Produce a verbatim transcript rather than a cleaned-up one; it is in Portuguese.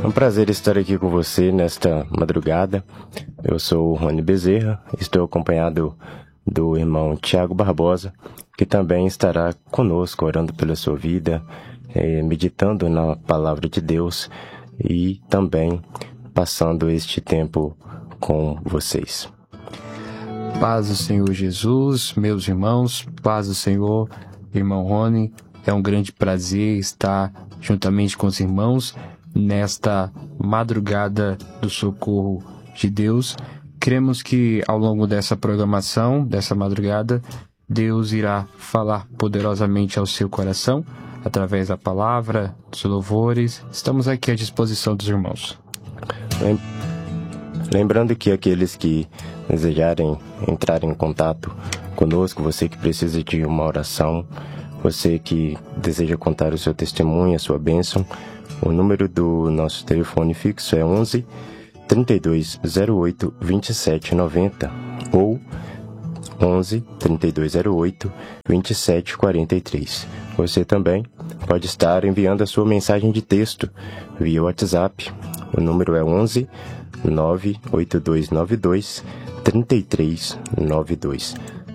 É um prazer estar aqui com você nesta madrugada. Eu sou o Rony Bezerra, estou acompanhado do irmão Tiago Barbosa, que também estará conosco orando pela sua vida, eh, meditando na palavra de Deus e também passando este tempo com vocês. Paz do Senhor Jesus, meus irmãos, paz do Senhor, irmão Rony. É um grande prazer estar juntamente com os irmãos nesta madrugada do socorro de Deus. Cremos que ao longo dessa programação, dessa madrugada, Deus irá falar poderosamente ao seu coração, através da palavra, dos louvores. Estamos aqui à disposição dos irmãos. Lembrando que aqueles que desejarem entrar em contato conosco, você que precisa de uma oração, você que deseja contar o seu testemunho, a sua bênção, o número do nosso telefone fixo é onze, trinta e dois zero oito, vinte e sete noventa ou onze, trinta e dois zero oito, vinte e sete quarenta e três. Você também pode estar enviando a sua mensagem de texto via WhatsApp. O número é onze, nove oito dois nove dois, três três nove dois.